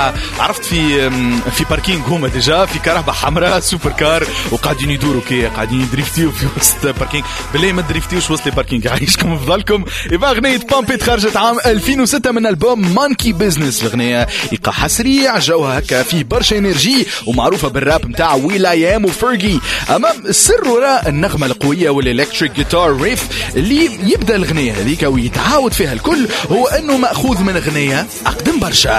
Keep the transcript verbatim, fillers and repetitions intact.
عرفت في في باركينغ هما ديجا في كهرباء حمراء سوبر كار وقاعدين يدوروا كي قاعدين يدريفتيو في وسط باركينغ. بالله ما دريفتيوش وسط الباركينغ يعيشكم في إذا أغنية بامبيت خرجت عام ألفين وستة من ألبوم مانكي بيزنس. الأغنية إيقاع حصري عجوها هكا فيه برشا انرجي ومعروفة بالراب متاع ويلايام وفرجي. أمام السر وراء النغمة القوية والإلكتريك جيتار ريف اللي يبدأ الأغنية هذيك ويتعاود فيها الكل هو أنه مأخوذ من أغنية أقدم برشا.